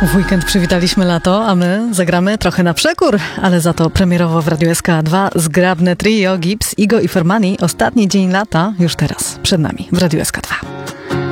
W weekend przywitaliśmy lato, a my zagramy trochę na przekór, ale za to premierowo w Radiu SK2 zgrabne trio Gibbs, Igo i Fermani. Ostatni dzień lata już teraz przed nami w Radiu SK2.